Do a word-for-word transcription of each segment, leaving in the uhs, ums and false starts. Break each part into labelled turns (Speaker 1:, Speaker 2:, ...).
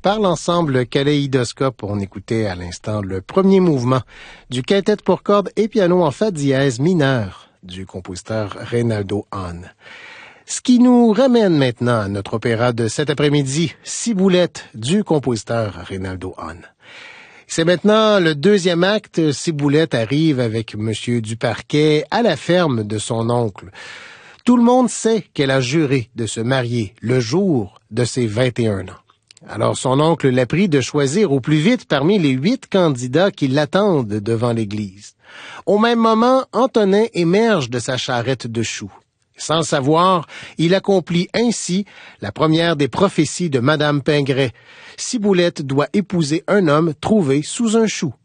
Speaker 1: par l'ensemble Kaléidoscope. On écoutait à l'instant le premier mouvement du quintet pour cordes et piano en fa dièse mineur du compositeur Reynaldo Hahn. Ce qui nous ramène maintenant à notre opéra de cet après-midi, Ciboulette du compositeur Reynaldo Hahn. C'est maintenant le deuxième acte. Ciboulette arrive avec Monsieur Duparquet à la ferme de son oncle. Tout le monde sait qu'elle a juré de se marier le jour de ses vingt et un ans. Alors son oncle l'a prie de choisir au plus vite parmi les huit candidats qui l'attendent devant l'église. Au même moment, Antonin émerge de sa charrette de choux. Sans le savoir, il accomplit ainsi la première des prophéties de Madame Pingret. Ciboulette doit épouser un homme trouvé sous un chou.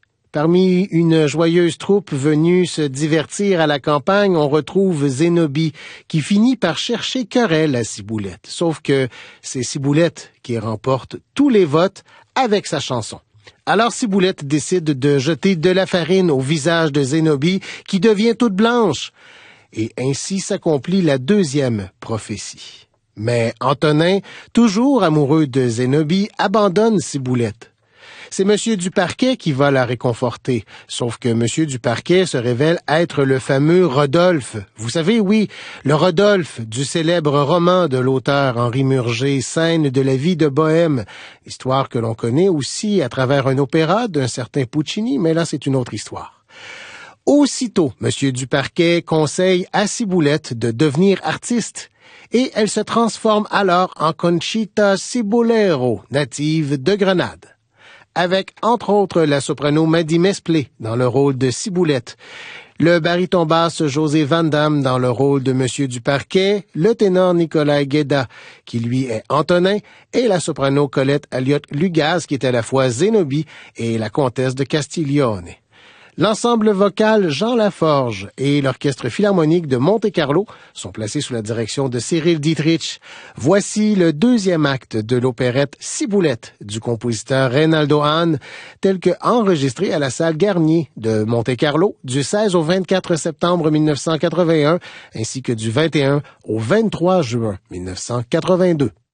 Speaker 1: Parmi une joyeuse troupe venue se divertir à la campagne, on retrouve Zénobie, qui finit par chercher querelle à Ciboulette. Sauf que c'est Ciboulette qui remporte tous les votes avec sa chanson. Alors Ciboulette décide de jeter de la farine au visage de Zénobie, qui devient toute blanche. Et ainsi s'accomplit la deuxième prophétie. Mais Antonin, toujours amoureux de Zénobie, abandonne Ciboulette. C'est Monsieur Duparquet qui va la réconforter, sauf que Monsieur Duparquet se révèle être le fameux Rodolphe. Vous savez, oui, le Rodolphe du célèbre roman de l'auteur Henri Murger, Scènes de la vie de Bohème, histoire que l'on connaît aussi à travers un opéra d'un certain Puccini, mais là c'est une autre histoire. Aussitôt, Monsieur Duparquet conseille à Ciboulette de devenir artiste, et elle se transforme alors en Conchita Cibolero, native de Grenade, avec entre autres la soprano Maddy Mesplé dans le rôle de Ciboulette, le baryton basse José Van Damme dans le rôle de Monsieur Duparquet, le ténor Nicolas Gueda, qui lui est Antonin, et la soprano Colette Aliot-Lugaz, qui est à la fois Zénobie et la comtesse de Castiglione. L'ensemble vocal Jean Laforge et l'orchestre philharmonique de Monte-Carlo sont placés sous la direction de Cyril Dietrich. Voici le deuxième acte de l'opérette Ciboulette du compositeur Reynaldo Hahn, tel que enregistré à la salle Garnier de Monte-Carlo du seize au vingt-quatre septembre mille neuf cent quatre-vingt-un ainsi que du vingt et un au vingt-trois juin mille neuf cent quatre-vingt-deux.